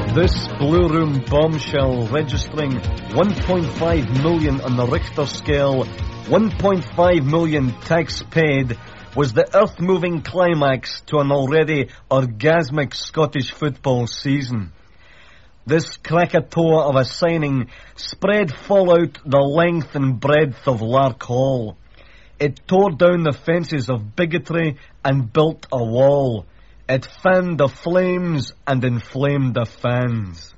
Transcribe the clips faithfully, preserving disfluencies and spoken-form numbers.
This Blue Room bombshell, registering one point five million on the Richter scale, one point five million tax paid, was the earth-moving climax to an already orgasmic Scottish football season. This Krakatoa of a signing spread fallout the length and breadth of Lark Hall. It tore down the fences of bigotry and built a wall. It fanned the flames and inflamed the fans.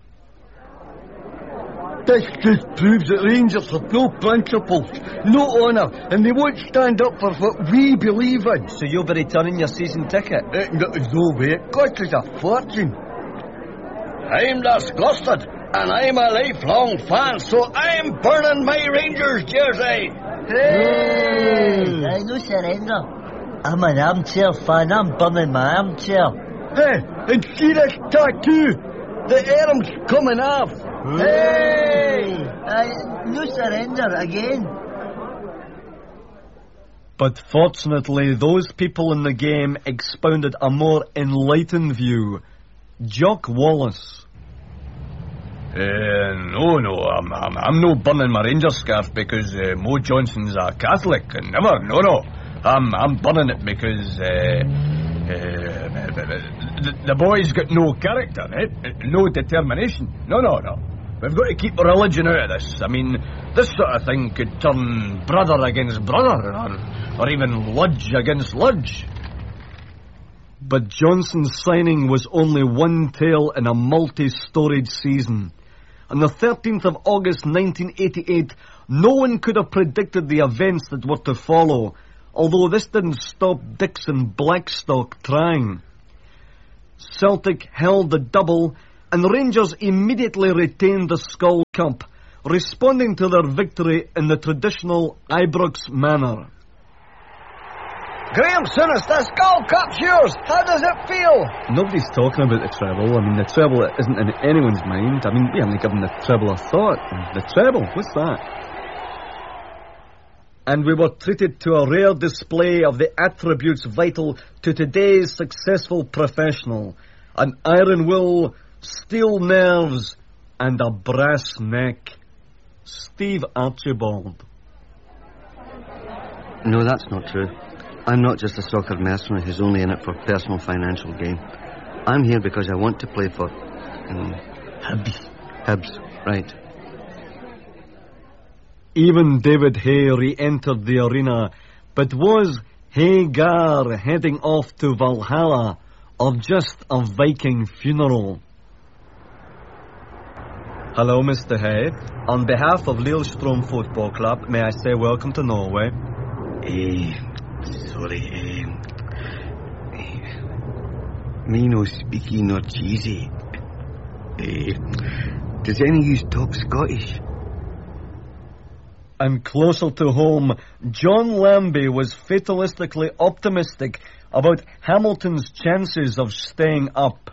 This just proves that Rangers have no principles, no honour, and they won't stand up for what we believe in. So you'll be returning your season ticket? Uh, no, no way, it costs us a fortune. I'm disgusted, and I'm a lifelong fan, so I'm burning my Rangers jersey. Hey! I no surrender. I'm an armchair fan, I'm burning my armchair. Hey, and see this tattoo? The arm's coming off. Hey! I no surrender again. But fortunately, those people in the game expounded a more enlightened view. Jock Wallace. Uh, no, no, I'm, I'm, I'm no burning my Rangers scarf because uh, Mo Johnson's a Catholic. Never, no, no. I'm, I'm burning it because uh, uh, the, the boy's got no character, eh? No determination. No, no, no. We've got to keep religion out of this. I mean, this sort of thing could turn brother against brother, or, or even Ludge against Ludge. But Johnson's signing was only one tale in a multi-storied season. On the thirteenth of August nineteen eighty-eight, no one could have predicted the events that were to follow, although this didn't stop Dixon Blackstock trying. Celtic held the double, and Rangers immediately retained the Skull Cup, responding to their victory in the traditional Ibrox manner. Graham Souness, the Skull Cup's yours. How does it feel? Nobody's talking about the treble. I mean, the treble isn't in anyone's mind. I mean, we haven't given the treble a thought. The treble, what's that? And we were treated to a rare display of the attributes vital to today's successful professional. An iron will, steel nerves, and a brass neck. Steve Archibald. No, that's not true. I'm not just a soccer mercenary who's only in it for personal financial gain. I'm here because I want to play for... Um, Hibs. Hibs, right. Even David Hay re-entered the arena, but was Hagar heading off to Valhalla, or just a Viking funeral? Hello, Mister Hay. On behalf of Lillestrøm Football Club, may I say welcome to Norway? Eh... Sorry, um, uh, me no speaking nor cheesy. Uh, does any of you talk Scottish? And closer to home, John Lambie was fatalistically optimistic about Hamilton's chances of staying up.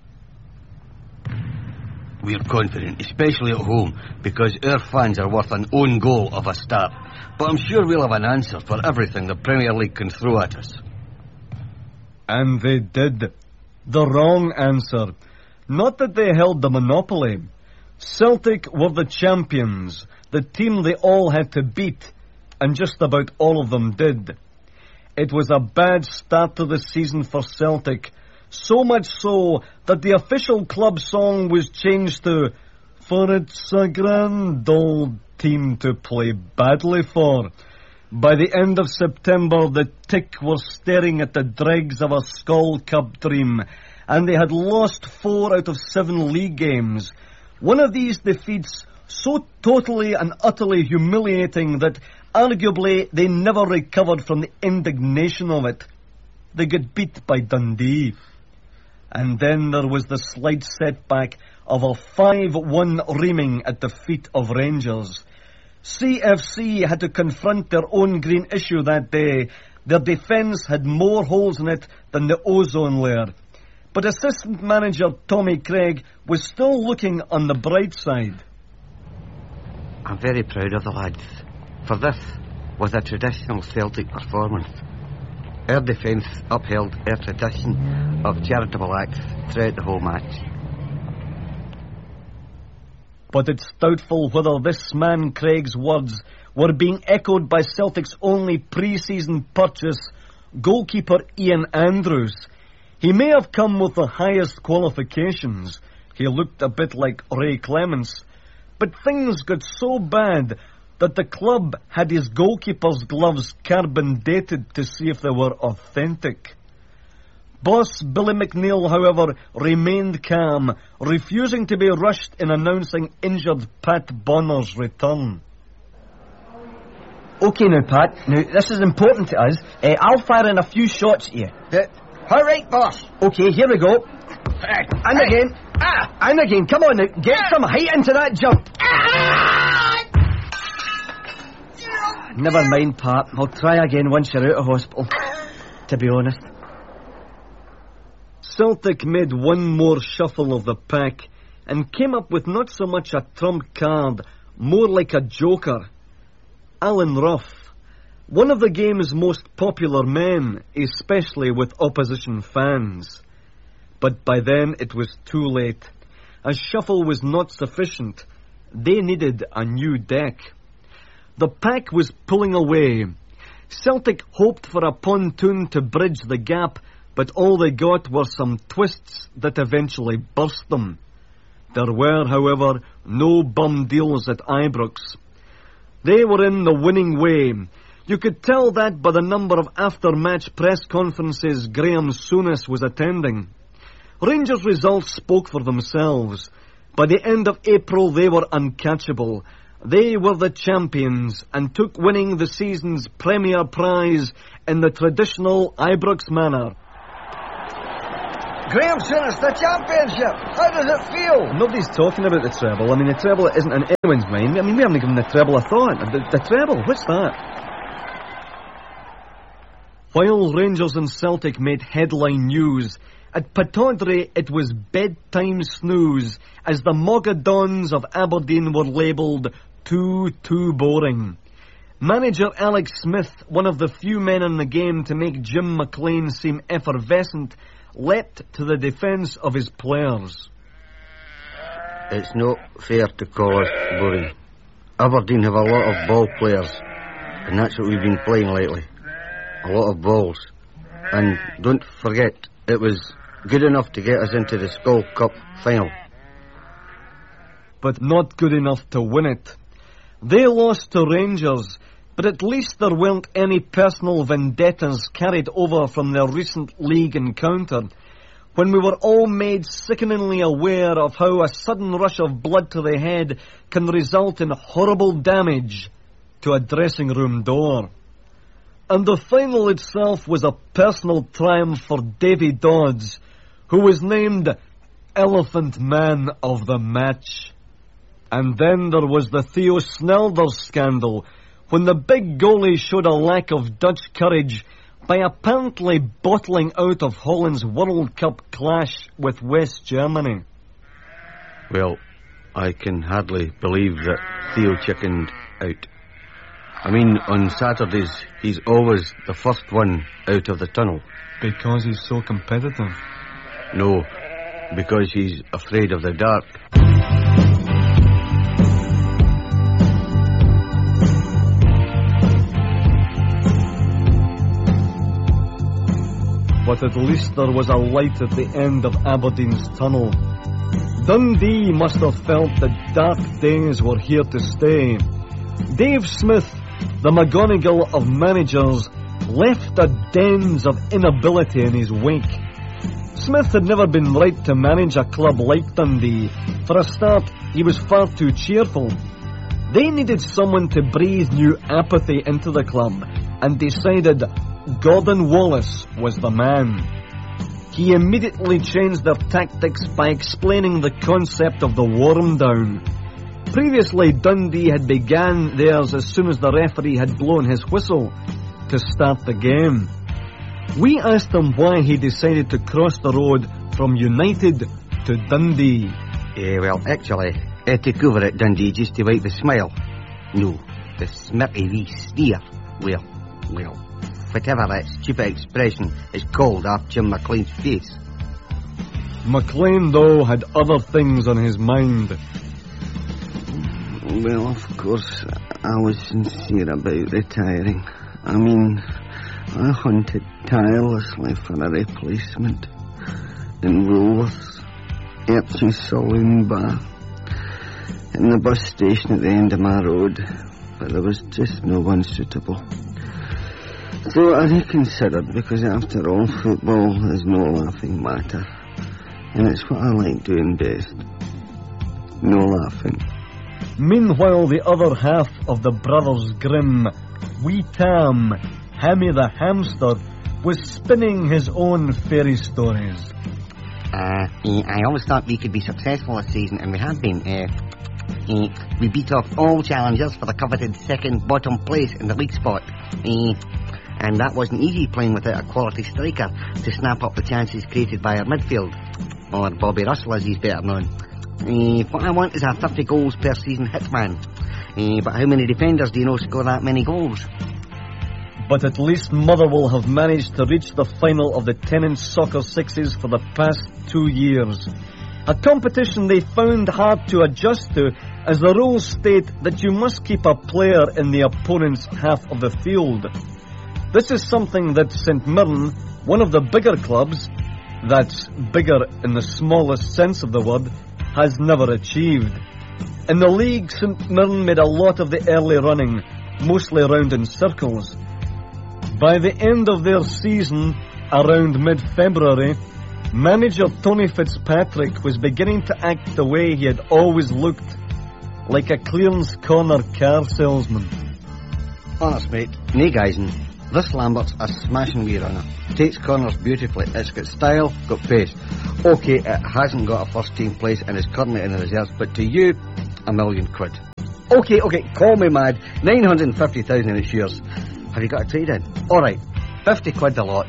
We're confident, especially at home, because our fans are worth an own goal of a start. But I'm sure we'll have an answer for everything the Premier League can throw at us. And they did. The wrong answer. Not that they held the monopoly. Celtic were the champions, the team they all had to beat, and just about all of them did. It was a bad start to the season for Celtic, so much so that the official club song was changed to "For It's a Grand Old Team to Play Badly For." By the end of September, the Tick were staring at the dregs of a Skull Cup dream, and they had lost four out of seven league games. One of these defeats so totally and utterly humiliating that arguably they never recovered from the indignation of it. They got beat by Dundee. And then there was the slight setback of a five one reaming at the feet of Rangers. C F C had to confront their own green issue that day. Their defence had more holes in it than the ozone layer. But assistant manager Tommy Craig was still looking on the bright side. I'm very proud of the lads, for this was a traditional Celtic performance. Our defence upheld our tradition of charitable acts throughout the whole match. But it's doubtful whether this man Craig's words were being echoed by Celtic's only pre-season purchase, goalkeeper Ian Andrews. He may have come with the highest qualifications. He looked a bit like Ray Clements. But things got so bad that the club had his goalkeeper's gloves carbon dated to see if they were authentic. Boss Billy McNeil, however, remained calm, refusing to be rushed in announcing injured Pat Bonner's return. OK now, Pat. Now, this is important to us. Uh, I'll fire in a few shots at you. Uh, all right, boss. OK, here we go. Uh, And uh, again. Ah! And again. Come on now. Get some height into that jump. Never mind, Pat. I'll try again once you're out of hospital. To be honest. Celtic made one more shuffle of the pack and came up with not so much a trump card, more like a joker. Alan Rough, one of the game's most popular men, especially with opposition fans. But by then it was too late. A shuffle was not sufficient. They needed a new deck. The pack was pulling away. Celtic hoped for a pontoon to bridge the gap, but all they got were some twists that eventually burst them. There were, however, no bum deals at Ibrox. They were in the winning way. You could tell that by the number of after-match press conferences Graham Souness was attending. Rangers' results spoke for themselves. By the end of April, they were uncatchable. They were the champions and took winning the season's premier prize in the traditional Ibrox manner. Graham Souness, the championship. How does it feel? Nobody's talking about the treble. I mean, the treble isn't in anyone's mind. I mean, we haven't given the treble a thought. The, the treble, what's that? While Rangers and Celtic made headline news, at Pittodrie it was bedtime snooze as the Mogadons of Aberdeen were labelled too, too boring. Manager Alex Smith, one of the few men in the game to make Jim McLean seem effervescent, leapt to the defence of his players. It's not fair to call us boring. Aberdeen have a lot of ball players, and that's what we've been playing lately. A lot of balls. And don't forget, it was good enough to get us into the Skull Cup final. But not good enough to win it. They lost to Rangers, but at least there weren't any personal vendettas carried over from their recent league encounter, when we were all made sickeningly aware of how a sudden rush of blood to the head can result in horrible damage to a dressing room door. And the final itself was a personal triumph for Davy Dodds, who was named Elephant Man of the Match. And then there was the Theo Snelders scandal, when the big goalie showed a lack of Dutch courage by apparently bottling out of Holland's World Cup clash with West Germany. Well, I can hardly believe that Theo chickened out. I mean, on Saturdays, he's always the first one out of the tunnel. Because he's so competitive? No, because he's afraid of the dark. But at least there was a light at the end of Aberdeen's tunnel. Dundee must have felt that dark days were here to stay. Dave Smith, the McGonagall of managers, left a dens of inability in his wake. Smith had never been right to manage a club like Dundee. For a start, he was far too cheerful. They needed someone to breathe new apathy into the club, and decided Gordon Wallace was the man. He immediately changed their tactics by explaining the concept of the worm down. Previously, Dundee had begun theirs as soon as the referee had blown his whistle to start the game. We asked him why he decided to cross the road from United to Dundee. Eh, well, actually, I took over at Dundee just to wipe the smile. No, the smirky wee sneer. Well, well, whatever that stupid expression is called off Jim McLean's face. McLean, though, had other things on his mind. Well, of course, I was sincere about retiring. I mean, I hunted tirelessly for a replacement in Woolworths, Erchie Saloon Bar, in the bus station at the end of my road, but there was just no one suitable. So I reconsidered, because after all, football is no laughing matter, and it's what I like doing best. No laughing. Meanwhile, the other half of the Brothers Grimm, Wee Tam, Hammy the Hamster, was spinning his own fairy stories. Uh, eh, I always thought we could be successful this season, and we have been. Uh, eh, we beat off all challengers for the coveted second bottom place in the league spot. Eh, and that wasn't easy, playing without a quality striker to snap up the chances created by our midfield. Or Bobby Russell, as he's better known. Eh, what I want is a thirty goals per season hitman. Eh, but how many defenders do you know score that many goals? But at least Motherwell have managed to reach the final of the Tennent's Soccer Sixes for the past two years. A competition they found hard to adjust to, as the rules state that you must keep a player in the opponent's half of the field. This is something that St Mirren, one of the bigger clubs, that's bigger in the smallest sense of the word, has never achieved. In the league, St Mirren made a lot of the early running, mostly round in circles. By the end of their season, around mid-February, manager Tony Fitzpatrick was beginning to act the way he had always looked, like a clearance corner car salesman. Honest, mate, nae guising. This Lambert's a smashing wee runner. Takes corners beautifully. It's got style, got pace. OK, it hasn't got a first team place and is currently in the reserves, but to you, a million quid. OK, OK, call me mad. nine hundred fifty thousand in its years. Have you got a trade in? Alright, fifty quid a lot.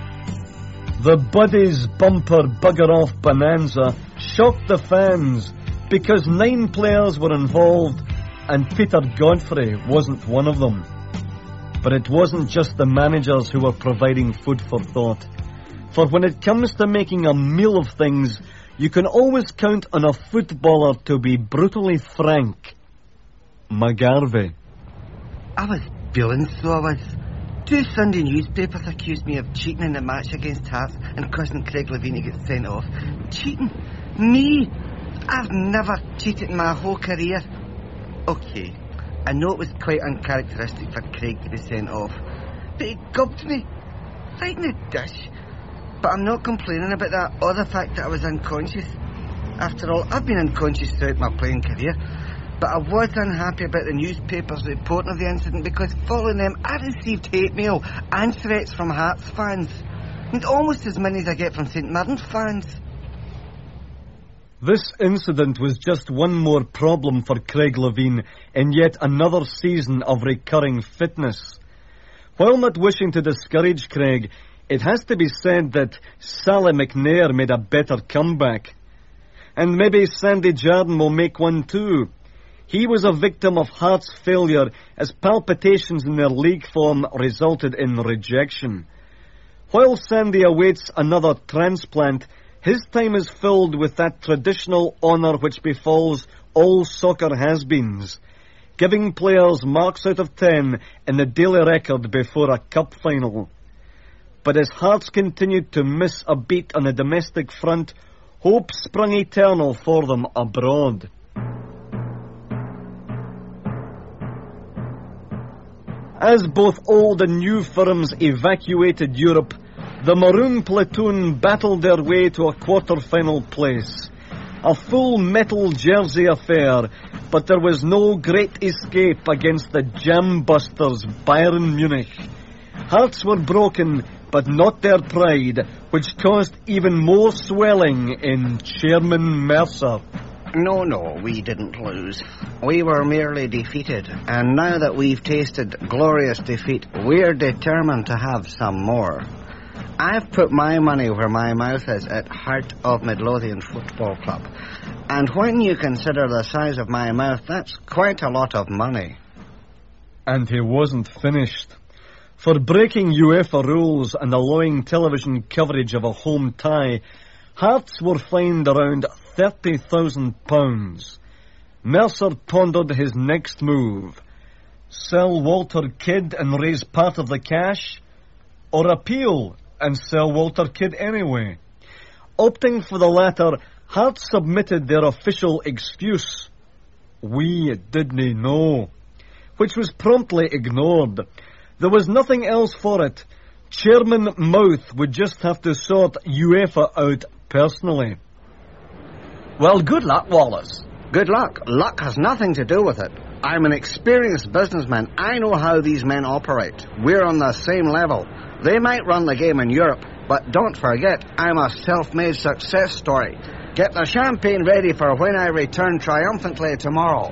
The Buddies bumper bugger off bonanza shocked the fans because nine players were involved and Peter Godfrey wasn't one of them. But it wasn't just the managers who were providing food for thought. For when it comes to making a meal of things, you can always count on a footballer to be brutally frank. McGarvey. I was feeling so I was. Two Sunday newspapers accused me of cheating in the match against Hearts and causing Craig Levein to get sent off. Cheating? Me? I've never cheated in my whole career. OK, I know it was quite uncharacteristic for Craig to be sent off, but he gubbed me, right in the dish. But I'm not complaining about that or the fact that I was unconscious. After all, I've been unconscious throughout my playing career. But I was unhappy about the newspapers' reporting of the incident because following them I received hate mail and threats from Hearts fans, and almost as many as I get from St Mirren fans. This incident was just one more problem for Craig Levein in yet another season of recurring fitness. While not wishing to discourage Craig, it has to be said that Sally McNair made a better comeback. And maybe Sandy Jardine will make one too. He was a victim of Hearts' failure as palpitations in their league form resulted in rejection. While Sandy awaits another transplant, his time is filled with that traditional honour which befalls all soccer has-beens, giving players marks out of ten in the daily record before a cup final. But as Hearts continued to miss a beat on the domestic front, hope sprung eternal for them abroad. As both old and new firms evacuated Europe, the Maroon platoon battled their way to a quarter-final place. A full metal jersey affair, but there was no great escape against the jam-busters Bayern Munich. Hearts were broken, but not their pride, which caused even more swelling in Chairman Mercer. No, no, we didn't lose. We were merely defeated, and now that we've tasted glorious defeat, we're determined to have some more. I've put my money where my mouth is at Heart of Midlothian Football Club, and when you consider the size of my mouth, that's quite a lot of money. And he wasn't finished. For breaking UEFA rules and allowing television coverage of a home tie, Hearts were fined around thirty thousand pounds. Mercer pondered his next move. Sell Walter Kidd and raise part of the cash, or appeal and sell Walter Kidd anyway. Opting for the latter, Hearts submitted their official excuse. We didn't know, which was promptly ignored. There was nothing else for it. Chairman Mouth would just have to sort UEFA out personally. Well, good luck, Wallace. Good luck. Luck has nothing to do with it. I'm an experienced businessman. I know how these men operate. We're on the same level. They might run the game in Europe, but don't forget, I'm a self-made success story. Get the champagne ready for when I return triumphantly tomorrow.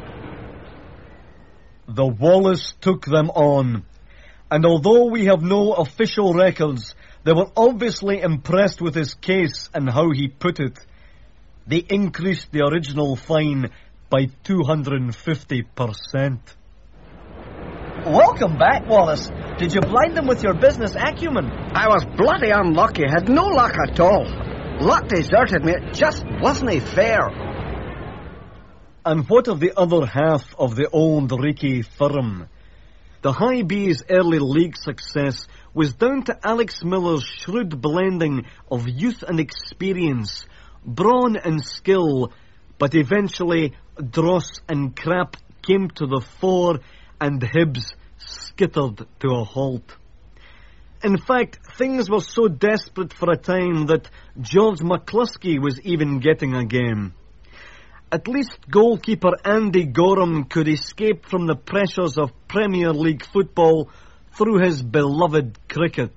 The Wallace took them on, and although we have no official records, they were obviously impressed with his case and how he put it. They increased the original fine by two hundred fifty percent. Welcome back, Wallace. Did you blind them with your business acumen? I was bloody unlucky, had no luck at all. Luck deserted me, it just wasn't fair. And what of the other half of the old Ricky firm? The High B's early league success was down to Alex Miller's shrewd blending of youth and experience, brawn and skill, but eventually dross and crap came to the fore and Hibs skittered to a halt. In fact, things were so desperate for a time that George McCluskey was even getting a game. At least goalkeeper Andy Gorham could escape from the pressures of Premier League football through his beloved cricket.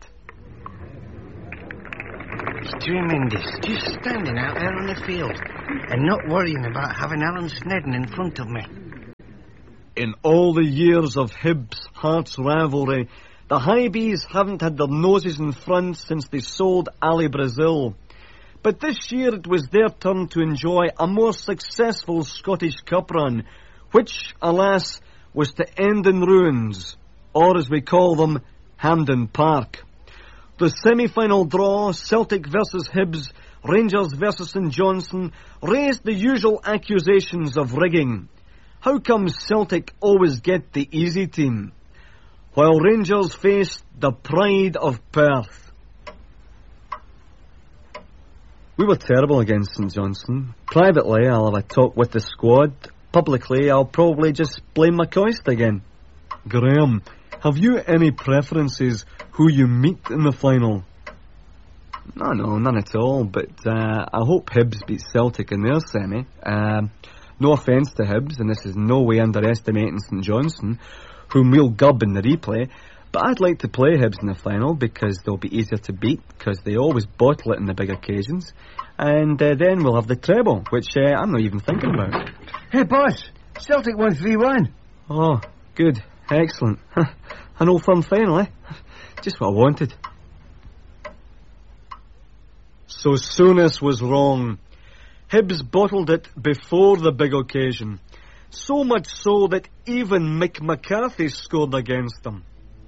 It's tremendous, just standing out there on the field and not worrying about having Alan Snedden in front of me. In all the years of Hibs Hearts rivalry, the High B's haven't had their noses in front since they sold Ali Brazil. But this year it was their turn to enjoy a more successful Scottish Cup run, which, alas, was to end in ruins, or as we call them, Hampden Park. The semi-final draw, Celtic versus Hibs, Rangers versus St Johnstone, raised the usual accusations of rigging. How come Celtic always get the easy team, while Rangers faced the pride of Perth? We were terrible against St Johnstone. Privately, I'll have a talk with the squad. Publicly, I'll probably just blame McCoist again. Graham, have you any preferences who you meet in the final? No, no, none at all, but uh, I hope Hibs beat Celtic in their semi. Um, no offence to Hibs, and this is no way underestimating St Johnstone, whom we'll gub in the replay, but I'd like to play Hibs in the final because they'll be easier to beat, because they always bottle it in the big occasions, and uh, then we'll have the treble, which uh, I'm not even thinking about. Hey, boss, Celtic won three one. Oh, good, excellent. An Old Firm final, eh? Just what I wanted. So Souness was wrong. Hibs bottled it before the big occasion, so much so that even Mick McCarthy scored against them.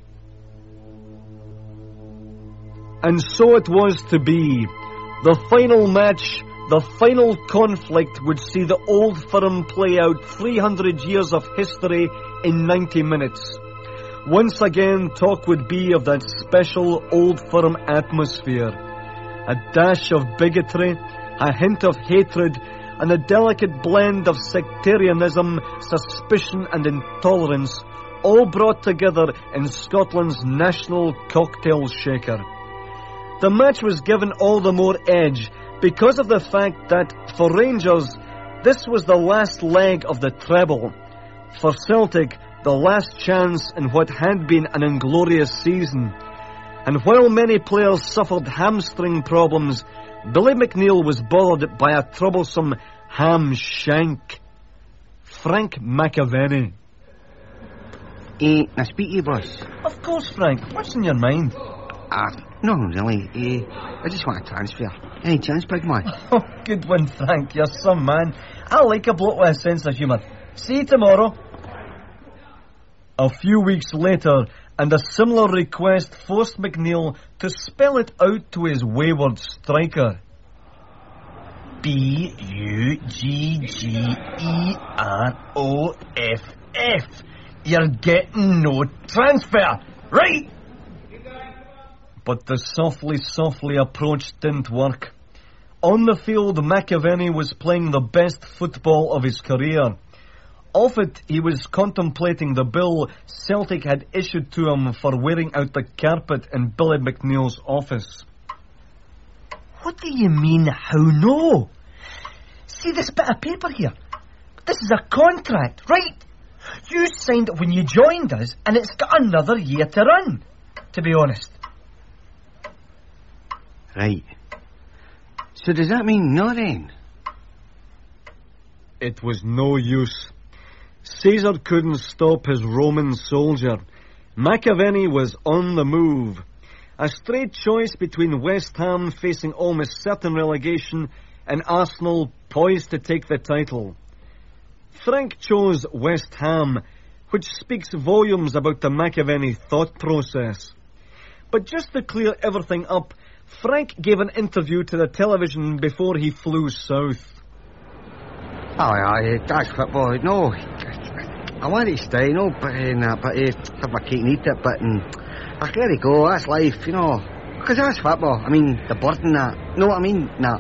And so it was to be. The final match, the final conflict would see the Old Firm play out three hundred years of history in ninety minutes. Once again, talk would be of that special Old Firm atmosphere. A dash of bigotry, a hint of hatred, and a delicate blend of sectarianism, suspicion and intolerance, all brought together in Scotland's national cocktail shaker. The match was given all the more edge because of the fact that, for Rangers, this was the last leg of the treble. For Celtic, the last chance in what had been an inglorious season. And while many players suffered hamstring problems, Billy McNeill was bothered by a troublesome ham shank. Frank McAvenny. Eh, can I speak to you, boss? Of course, Frank. What's in your mind? Ah, uh, no, really. Eh, I just want a transfer. Any chance, big man? Oh, good one, Frank. You're some man. I like a bloke with a sense of humour. See you tomorrow. A few weeks later, and a similar request forced McNeill to spell it out to his wayward striker. B U G G E R O F F. You're getting no transfer, right? But the softly, softly approach didn't work. On the field, McAvenny was playing the best football of his career. Off it, he was contemplating the bill Celtic had issued to him for wearing out the carpet in Billy McNeil's office. What do you mean, how no? See this bit of paper here? This is a contract, right? You signed it when you joined us, and it's got another year to run, to be honest. Right. So does that mean no then? It was no use. Caesar couldn't stop his Roman soldier. McAvenny was on the move. A straight choice between West Ham facing almost certain relegation and Arsenal poised to take the title. Frank chose West Ham, which speaks volumes about the McAvenny thought process. But just to clear everything up, Frank gave an interview to the television before he flew south. Aye, aye, that's football. No, I want to stay, no, but uh, nah, but uh, have my cake and eat it, but um, I let it go, that's life, you know. Because that's football. I mean, the burden, that. Know what I mean? Nah.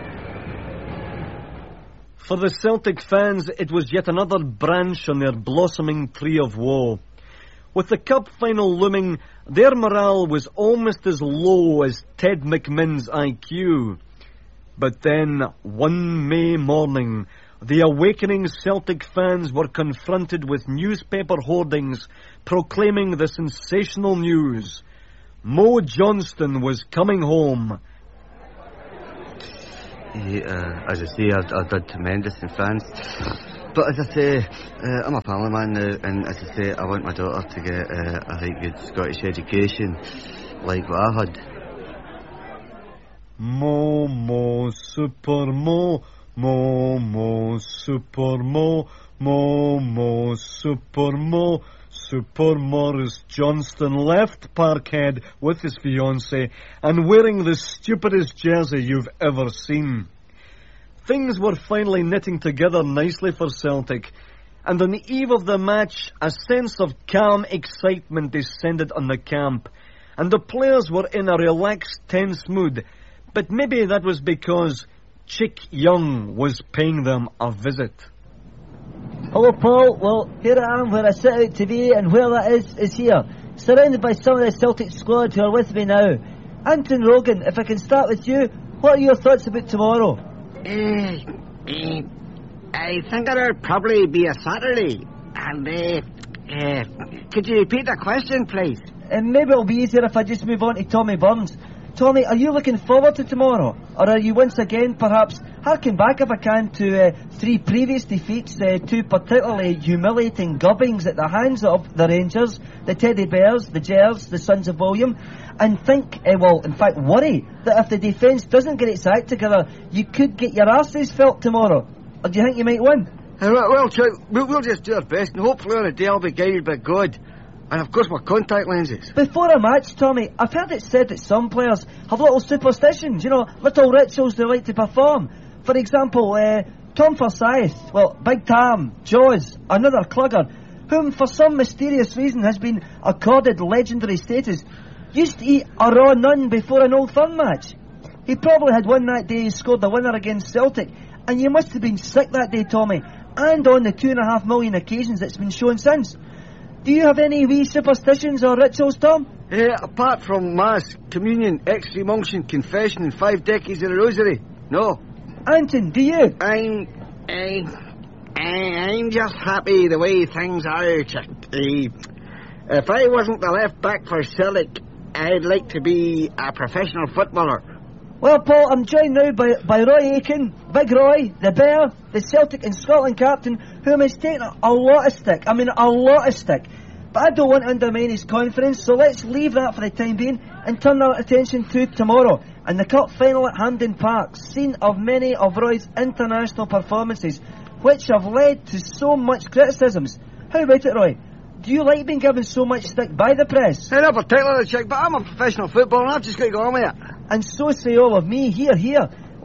For the Celtic fans, it was yet another branch on their blossoming tree of woe. With the cup final looming, their morale was almost as low as Ted McMinn's I Q. But then, one May morning, the awakening Celtic fans were confronted with newspaper hoardings proclaiming the sensational news. Mo Johnston was coming home. Yeah, uh, as I say, I've, I've done tremendous in France. But as I say, uh, I'm a family man now, and as I say, I want my daughter to get uh, a right good Scottish education, like what I had. Mo, mo, super mo, mo, mo, super mo, mo, mo, super mo. Super Morris Johnston left Parkhead with his fiancée and wearing the stupidest jersey you've ever seen. Things were finally knitting together nicely for Celtic, and on the eve of the match, a sense of calm excitement descended on the camp, and the players were in a relaxed, tense mood, but maybe that was because Chick Young was paying them a visit. Hello, Paul. Well, here I am where I set out to be, and where that is, is here. Surrounded by some of the Celtic squad who are with me now. Anton Rogan, if I can start with you, what are your thoughts about tomorrow? Uh, uh, I think it'll probably be a Saturday. And, uh, uh, could you repeat the question, please? And maybe it'll be easier if I just move on to Tommy Burns. Tommy, are you looking forward to tomorrow? Or are you once again, perhaps, harking back if I can to uh, three previous defeats, uh, two particularly humiliating gubbings at the hands of the Rangers, the Teddy Bears, the Gers, the Sons of William, and think, uh, well, in fact, worry that if the defence doesn't get its act together, you could get your arses felt tomorrow? Or do you think you might win? Uh, well, Chuck, we'll, we'll just do our best, and hopefully on a day I'll be guided by God. And of course my contact lenses. Before a match, Tommy, I've heard it said that some players have little superstitions, you know, little rituals they like to perform. For example, uh, Tom Forsyth, well, Big Tam, Jaws, another clugger, whom for some mysterious reason has been accorded legendary status, used to eat a raw nun before an Old Firm match. He probably had one that day he scored the winner against Celtic, and you must have been sick that day, Tommy, and on the two and a half million occasions it's been shown since. Do you have any wee superstitions or rituals, Tom? Uh, apart from Mass, Communion, Extreme Unction, Confession, and five decades of the Rosary, no. Anton, do you? I'm... I'm... I'm just happy the way things are, Chuck. Uh, if I wasn't the left back for Celtic, I'd like to be a professional footballer. Well, Paul, I'm joined now by, by Roy Aitken, Big Roy, the Bear, the Celtic and Scotland captain, whom has taken a, a lot of stick. I mean, a lot of stick. But I don't want to undermine his confidence, so let's leave that for the time being and turn our attention to tomorrow and the cup final at Hampden Park, scene of many of Roy's international performances, which have led to so much criticisms. How about it, Roy? Do you like being given so much stick by the press? Hey, not particularly, Chuck, but I'm a professional footballer and I've just got to go on with it. And so say all of me. Here, here.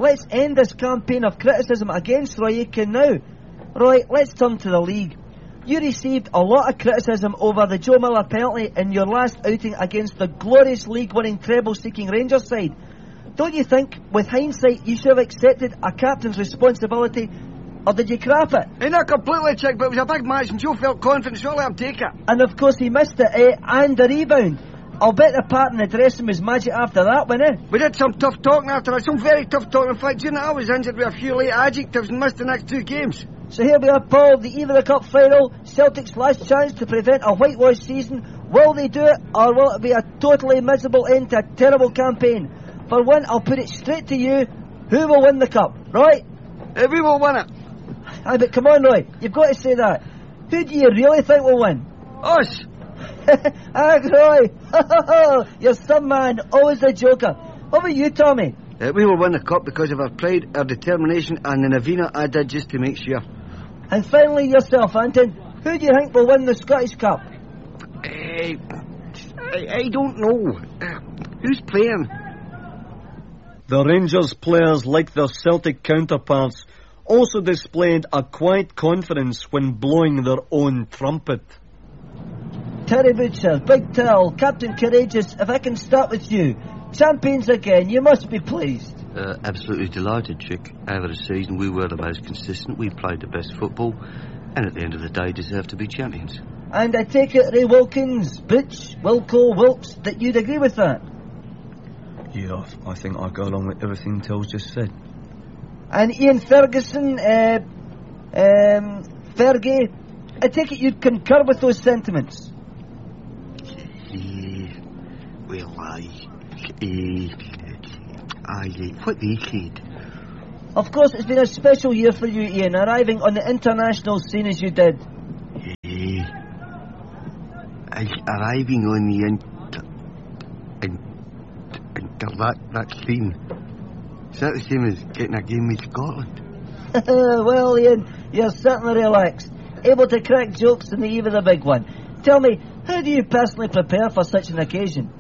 let's end this campaign of criticism against Roy Aitken now. Roy, let's turn to the league. You received a lot of criticism over the Joe Miller penalty in your last outing against the glorious league-winning treble-seeking Rangers side. Don't you think, with hindsight, you should have accepted a captain's responsibility, or did you crap it? Hey, not completely, Chick, but it was a big match and Joe felt confident, so I'll let him take it. And of course he missed it, eh? And the rebound. I'll bet the part in the dressing was magic after that, wasn't it? We did some tough talking after that, some very tough talking. In fact, during that I was injured with a few late adjectives and missed the next two games. So here we are, Paul, the Eve of the Cup final, Celtic's last chance to prevent a whitewash season. Will they do it, or will it be a totally miserable end to a terrible campaign? For one, I'll put it straight to you, who will win the cup, right? Uh, we will win it. Aye, but come on, Roy, you've got to say that. Who do you really think will win? Us. Ah, Roy, you're some man, always a joker. What about you, Tommy? Uh, we will win the cup because of our pride, our determination, and the Navina I did just to make sure. And finally, yourself, Anton. Who do you think will win the Scottish Cup? Uh, I, I don't know. Uh, who's playing? The Rangers players, like their Celtic counterparts, also displayed a quiet confidence when blowing their own trumpet. Terry Butcher, Big Tell, Captain Courageous, if I can start with you. Champions again, you must be pleased. Uh, absolutely delighted, Chick. Over the season we were the most consistent, we played the best football, and at the end of the day deserved to be champions. And I take it, Ray Wilkins, Butch, Wilco, Wilkes, that you'd agree with that? Yeah, I think I go along with everything Tell's just said. And Ian Ferguson, uh, um, Fergie, I take it you'd concur with those sentiments? Yeah, well, I... Uh, I... What they said. Of course, it's been a special year for you, Ian, arriving on the international scene as you did. Yeah. I, arriving on the inter... In, inter that, that scene. Is that the same as getting a game with Scotland? Well, Ian, you're certainly relaxed. Able to crack jokes on the eve of the big one. Tell me, how do you personally prepare for such an occasion?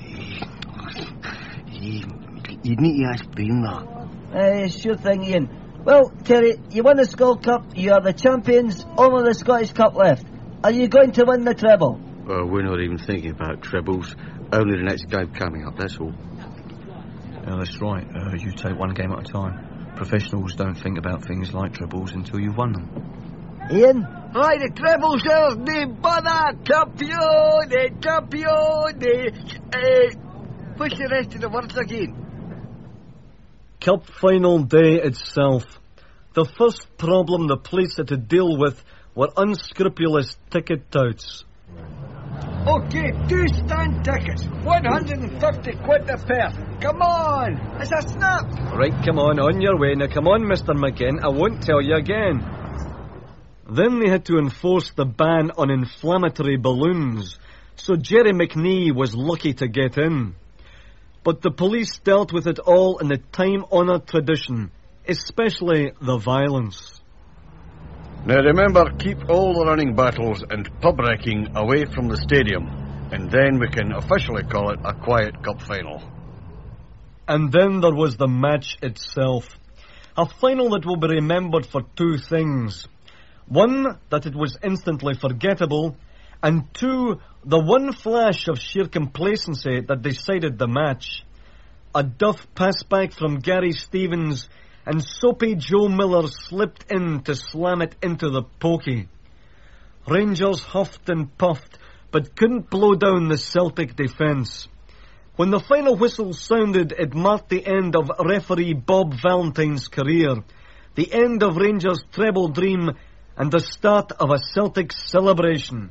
You, you need to ask Brian that. Uh, sure thing, Ian. Well, Terry, you won the Skull Cup, you are the champions, only the Scottish Cup left. Are you going to win the treble? Well, we're not even thinking about trebles. Only the next game coming up, that's all. Yeah, that's right. Uh, you take one game at a time. Professionals don't think about things like trebles until you've won them. Ian? Right, the trebles are the bother champion, champion. Uh, what's the rest of the words again? Cup final day itself. The first problem the police had to deal with were unscrupulous ticket touts. Okay, two stand tickets, one hundred fifty quid a pair. Come on, it's a snap. Right, come on, on your way. Now, come on, Mister McGinn, I won't tell you again. Then they had to enforce the ban on inflammatory balloons, so Jerry McNee was lucky to get in. But the police dealt with it all in the time-honoured tradition, especially the violence. Now remember, keep all the running battles and pub wrecking away from the stadium, and then we can officially call it a quiet cup final. And then there was the match itself. A final that will be remembered for two things. One, that it was instantly forgettable, and two, the one flash of sheer complacency that decided the match. A duff pass-back from Gary Stevens, and soapy Joe Miller slipped in to slam it into the pokey. Rangers huffed and puffed, but couldn't blow down the Celtic defence. When the final whistle sounded, it marked the end of referee Bob Valentine's career, the end of Rangers' treble dream, and the start of a Celtic celebration.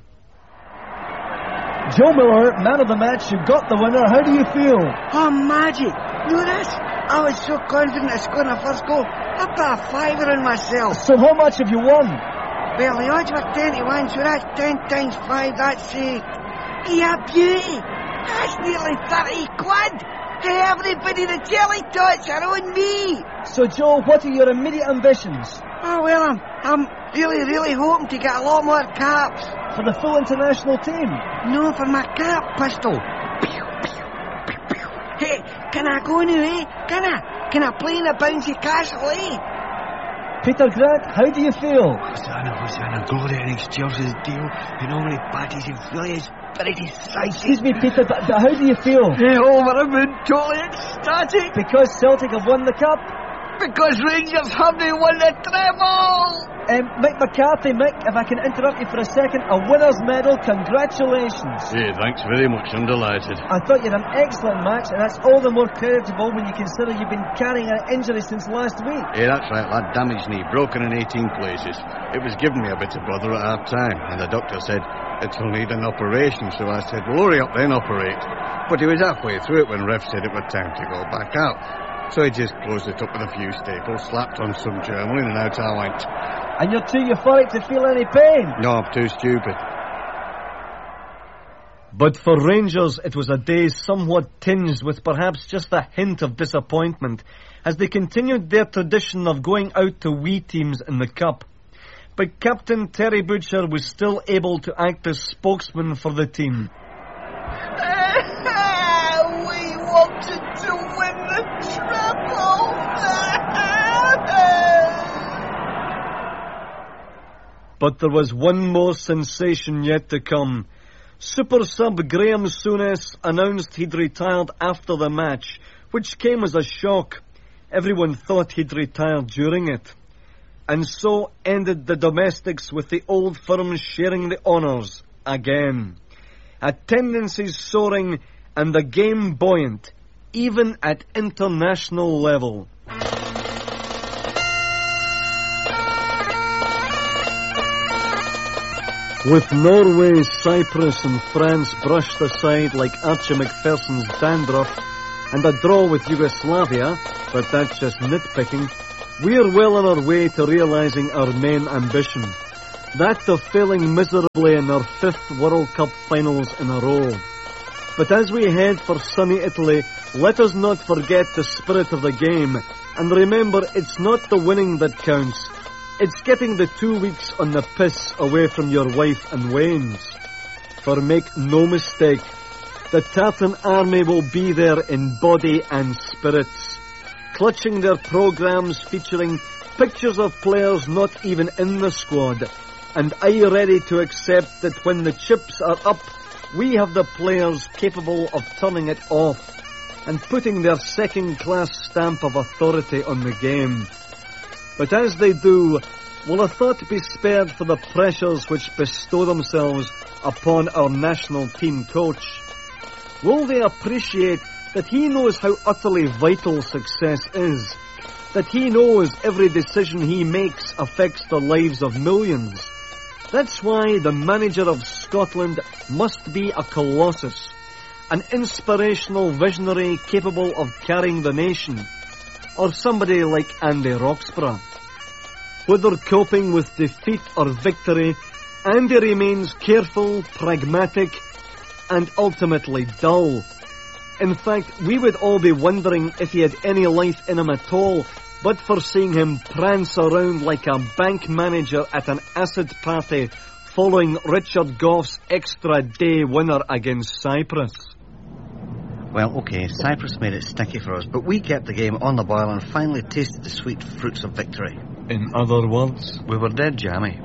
Joe Miller, man of the match, you got the winner. How do you feel? Oh, magic. You know this? I was so confident of scoring the first goal. I put a fiver in myself. So how much have you won? Well, the odds were ten to one, so that's ten times five, that's eight. Yeah, beauty. That's nearly thirty quid. Hey, everybody, the jelly tots are on me. So, Joe, what are your immediate ambitions? Oh, well, I'm, I'm really, really hoping to get a lot more caps. For the full international team? No, for my cap pistol. Hey, can I go now, eh? Can I? Can I play in a bouncy castle, eh? Peter Grant, how do you feel? Hosanna, Hosanna, glory in excelsis Deo, in omni pattis in filius spiritus sanctus. Excuse me, Peter, but, but how do you feel? Hey, over a moon, totally ecstatic. Because Celtic have won the cup? Because Rangers haven't won the treble. Um, Mick McCarthy, Mick, if I can interrupt you for a second, a winner's medal, congratulations. Hey, thanks very much, I'm delighted. I thought you had an excellent match, and that's all the more creditable when you consider you've been carrying an injury since last week. Hey, that's right, lad, damaged knee, broken in eighteen places. It was giving me a bit of bother at half time, and the doctor said, it'll need an operation, so I said, well, hurry up then, operate. But he was halfway through it when Ref said it was time to go back out. So he just closed it up with a few staples, slapped on some German, and out I went. And you're too euphoric to feel any pain? No, I'm too stupid. But for Rangers, it was a day somewhat tinged with perhaps just a hint of disappointment as they continued their tradition of going out to wee teams in the Cup. But Captain Terry Butcher was still able to act as spokesman for the team. We wanted to win the treble. But there was one more sensation yet to come. Super sub Graham Souness announced he'd retired after the match, which came as a shock. Everyone thought he'd retired during it. And so ended the domestics with the old firm sharing the honours again. Attendances soaring and the game buoyant, even at international level. With Norway, Cyprus and France brushed aside like Archie Macpherson's dandruff, and a draw with Yugoslavia, but that's just nitpicking, we're well on our way to realising our main ambition. That of failing miserably in our fifth World Cup finals in a row. But as we head for sunny Italy, let us not forget the spirit of the game, and remember it's not the winning that counts. It's getting the two weeks on the piss away from your wife and wains. For make no mistake, the Tartan army will be there in body and spirits, clutching their programmes featuring pictures of players not even in the squad, and are you ready to accept that when the chips are up, we have the players capable of turning it off and putting their second-class stamp of authority on the game. But as they do, will a thought be spared for the pressures which bestow themselves upon our national team coach? Will they appreciate that he knows how utterly vital success is, that he knows every decision he makes affects the lives of millions? That's why the manager of Scotland must be a colossus, an inspirational visionary capable of carrying the nation, or somebody like Andy Roxburgh. Whether coping with defeat or victory, Andy remains careful, pragmatic, and ultimately dull. In fact, we would all be wondering if he had any life in him at all, but for seeing him prance around like a bank manager at an acid party following Richard Goff's extra day winner against Cyprus. Well, okay, Cyprus made it sticky for us, but we kept the game on the boil and finally tasted the sweet fruits of victory. In other words, we were dead jammy.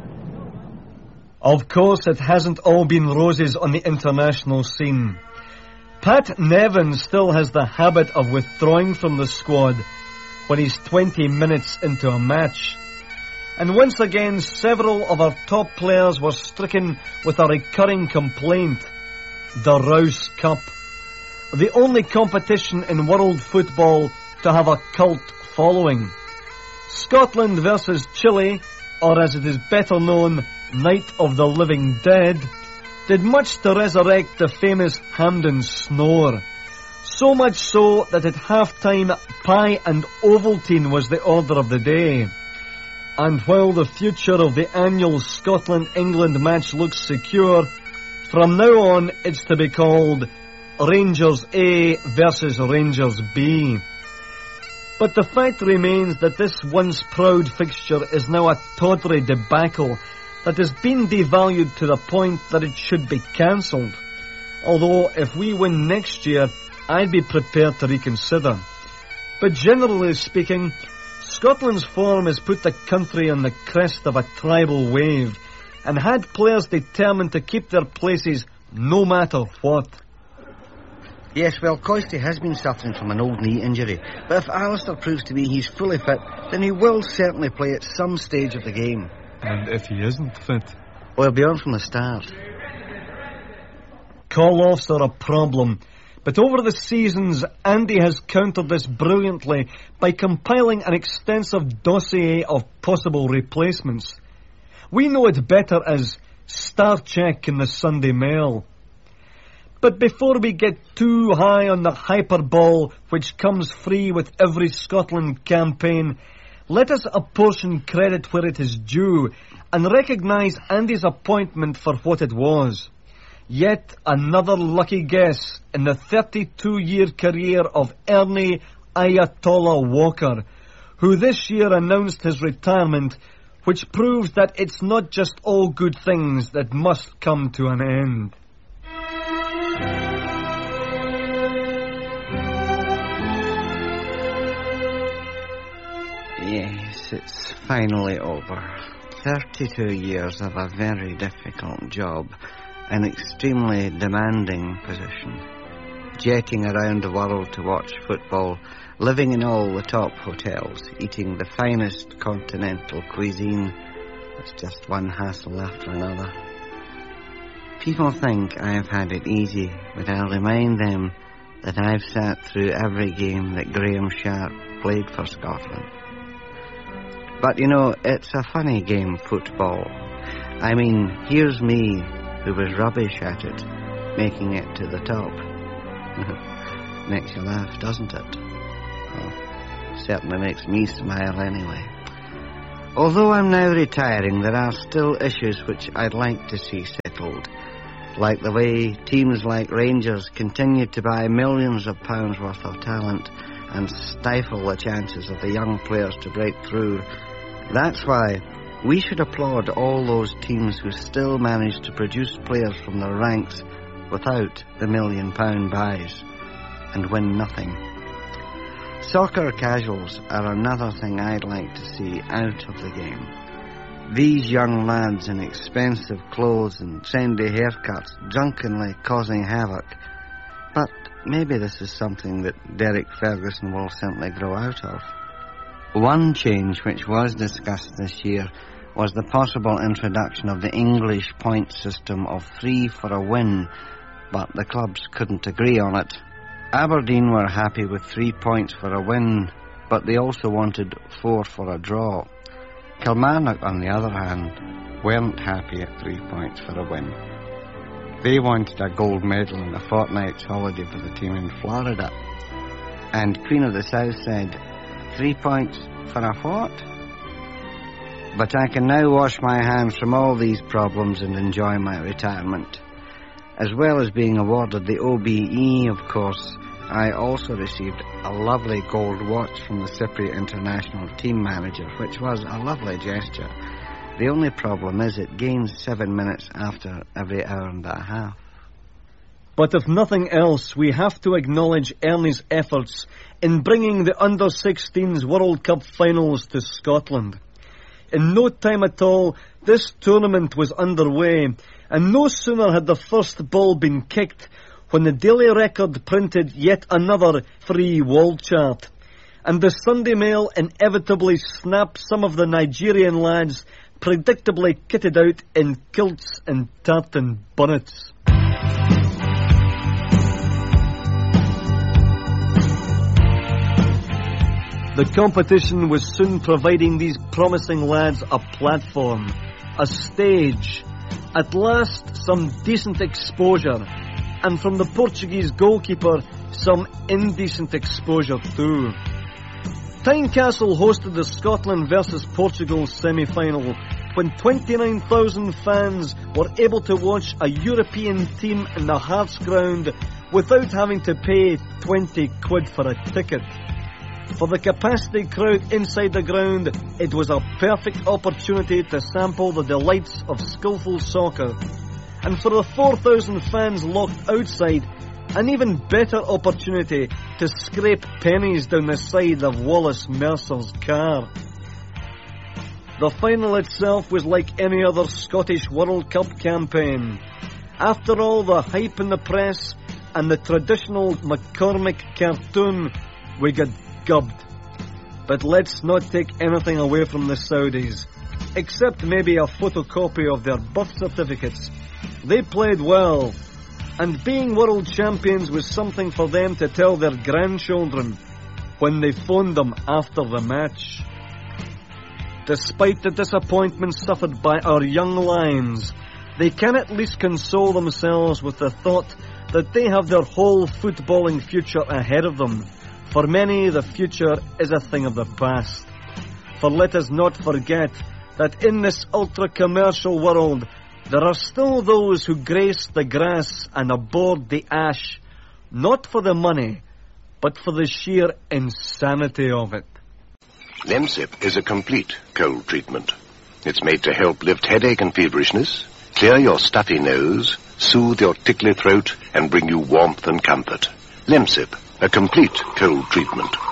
Of course, it hasn't all been roses on the international scene. Pat Nevin still has the habit of withdrawing from the squad when he's twenty minutes into a match. And once again, several of our top players were stricken with a recurring complaint: the Rouse Cup. The only competition in world football to have a cult following. Scotland versus Chile, or as it is better known, Night of the Living Dead, did much to resurrect the famous Hampden snore. So much so that at half-time, pie and Ovaltine was the order of the day. And while the future of the annual Scotland-England match looks secure, from now on it's to be called Rangers A versus Rangers B. But the fact remains that this once proud fixture is now a tawdry debacle that has been devalued to the point that it should be cancelled. Although if we win next year, I'd be prepared to reconsider. But generally speaking, Scotland's form has put the country on the crest of a tribal wave and had players determined to keep their places no matter what. Yes, well, Coisty has been suffering from an old knee injury, but if Alistair proves to me he's fully fit, then he will certainly play at some stage of the game. And if he isn't fit? Well, he'll be on from the start. Call-offs are a problem, but over the seasons, Andy has countered this brilliantly by compiling an extensive dossier of possible replacements. We know it better as Star Check in the Sunday Mail. But before we get too high on the hyperbole which comes free with every Scotland campaign, let us apportion credit where it is due and recognise Andy's appointment for what it was. Yet another lucky guess in the thirty-two-year career of Ernie Ayatollah Walker, who this year announced his retirement, which proves that it's not just all good things that must come to an end. Yes, it's finally over. thirty-two years of a very difficult job, an extremely demanding position. Jetting around the world to watch football, living in all the top hotels, eating the finest continental cuisine. It's just one hassle after another. People think I have had it easy, but I'll remind them that I've sat through every game that Graham Sharp played for Scotland. But, you know, it's a funny game, football. I mean, here's me, who was rubbish at it, making it to the top. Makes you laugh, doesn't it? Well, certainly makes me smile anyway. Although I'm now retiring, there are still issues which I'd like to see settled. Like the way teams like Rangers continue to buy millions of pounds worth of talent and stifle the chances of the young players to break through. That's why we should applaud all those teams who still manage to produce players from their ranks without the million pound buys and win nothing. Soccer casuals are another thing I'd like to see out of the game. These young lads in expensive clothes and trendy haircuts drunkenly causing havoc. But maybe this is something that Derek Ferguson will simply grow out of. One change which was discussed this year was the possible introduction of the English point system of three for a win, but the clubs couldn't agree on it. Aberdeen were happy with three points for a win, but they also wanted four for a draw. Kilmarnock, on the other hand, weren't happy at three points for a win. They wanted a gold medal and a fortnight's holiday for the team in Florida. And Queen of the South said, three points for a fort? But I can now wash my hands from all these problems and enjoy my retirement. As well as being awarded the O B E, of course, I also received a lovely gold watch from the Cypriot international team manager, which was a lovely gesture. The only problem is it gains seven minutes after every hour and a half. But if nothing else, we have to acknowledge Ernie's efforts in bringing the under sixteens World Cup finals to Scotland. In no time at all, this tournament was underway, and no sooner had the first ball been kicked when the Daily Record printed yet another free wall chart, and the Sunday Mail inevitably snapped some of the Nigerian lads predictably kitted out in kilts and tartan bonnets. The competition was soon providing these promising lads a platform, a stage, at last some decent exposure, and from the Portuguese goalkeeper some indecent exposure too. Tynecastle hosted the Scotland versus Portugal semi-final when twenty-nine thousand fans were able to watch a European team in the Hearts ground without having to pay twenty quid for a ticket. For the capacity crowd inside the ground, it was a perfect opportunity to sample the delights of skillful soccer. And for the four thousand fans locked outside, An even better opportunity to scrape pennies down the side of Wallace Mercer's car. The final itself was like any other Scottish World Cup campaign. After all the hype in the press and the traditional McCormick cartoon, we got gubbed. But let's not take anything away from the Saudis, except maybe a photocopy of their birth certificates. They played well, and being world champions was something for them to tell their grandchildren when they phoned them after the match. Despite the disappointment suffered by our young lions, they can at least console themselves with the thought that they have their whole footballing future ahead of them. For many, the future is a thing of the past. For let us not forget that in this ultra-commercial world, there are still those who grace the grass and abhor the ash, not for the money, but for the sheer insanity of it. Lemsip is a complete cold treatment. It's made to help lift headache and feverishness, clear your stuffy nose, soothe your tickly throat, and bring you warmth and comfort. Lemsip, a complete cold treatment.